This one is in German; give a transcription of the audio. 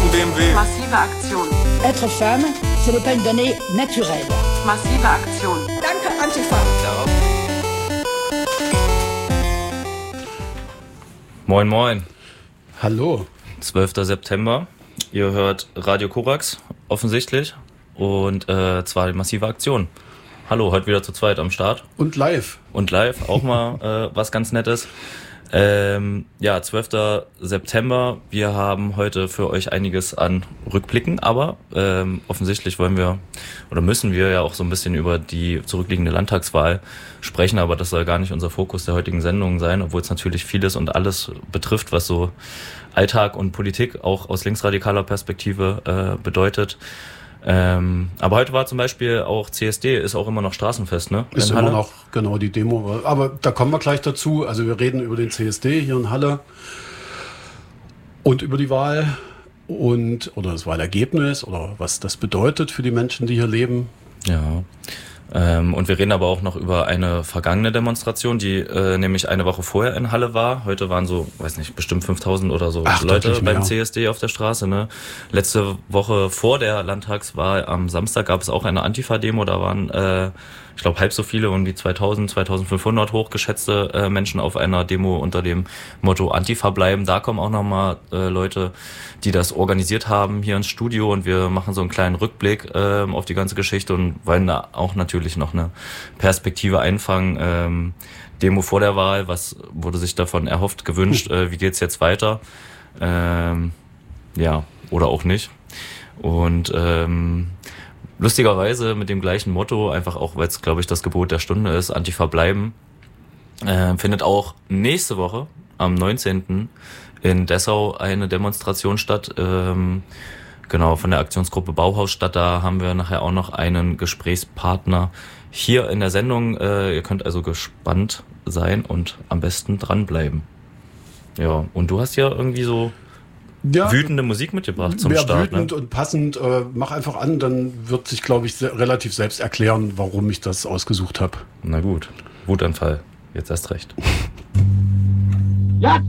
ein BMW. Massive Aktion. Être femme, ce n'est pas une donnée naturelle. Massive Aktion. Danke, Antifa. Moin, moin. Hallo. 12. September. Ihr hört Radio Korax, offensichtlich. Und zwar die massive Aktion. Hallo, heute wieder zu zweit am Start. Und live. Und live, auch mal was ganz Nettes. 12. September. Wir haben heute für euch einiges an Rückblicken, aber offensichtlich wollen wir oder müssen wir ja auch so ein bisschen über die zurückliegende Landtagswahl sprechen, aber das soll gar nicht unser Fokus der heutigen Sendung sein, obwohl es natürlich vieles und alles betrifft, was so Alltag und Politik auch aus linksradikaler Perspektive bedeutet. Aber heute war zum Beispiel auch CSD, ist auch immer noch Straßenfest, ne? Ist immer noch, genau, die Demo. Aber da kommen wir gleich dazu. Also wir reden über den CSD hier in Halle und über die Wahl oder das Wahlergebnis oder was das bedeutet für die Menschen, die hier leben. Ja. Und wir reden aber auch noch über eine vergangene Demonstration, die nämlich eine Woche vorher in Halle war. Heute waren so, weiß nicht, bestimmt 5000 oder so Leute beim CSD auf der Straße. Ne? Letzte Woche vor der Landtagswahl am Samstag gab es auch eine Antifa-Demo. Da waren, ich glaube, halb so viele, um die 2000, 2500 hochgeschätzte Menschen auf einer Demo unter dem Motto Antifa bleiben. Da kommen auch nochmal Leute, die das organisiert haben, hier ins Studio. Und wir machen so einen kleinen Rückblick auf die ganze Geschichte und wollen da auch natürlich noch eine Perspektive einfangen. Demo vor der Wahl, was wurde sich davon erhofft, gewünscht, wie geht's jetzt weiter? Oder auch nicht. Und lustigerweise mit dem gleichen Motto, einfach auch, weil es, glaube ich, das Gebot der Stunde ist, Antifa bleiben, findet auch nächste Woche am 19. in Dessau eine Demonstration statt, genau, von der Aktionsgruppe Bauhausstadt. Da haben wir nachher auch noch einen Gesprächspartner hier in der Sendung. Ihr könnt also gespannt sein und am besten dranbleiben. Ja, und du hast ja irgendwie so wütende Musik mitgebracht zum Start. Wütend und passend. Mach einfach an, dann wird sich, glaube ich, relativ selbst erklären, warum ich das ausgesucht habe. Na gut, Wutanfall. Jetzt erst recht. Ja.